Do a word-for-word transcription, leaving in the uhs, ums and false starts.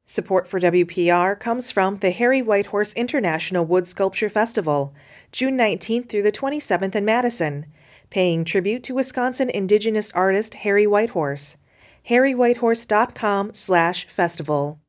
Support for W P R comes from the Harry Whitehorse International Wood Sculpture Festival, June nineteenth through the twenty-seventh in Madison, paying tribute to Wisconsin Indigenous artist Harry Whitehorse. harry whitehorse dot com slash festival.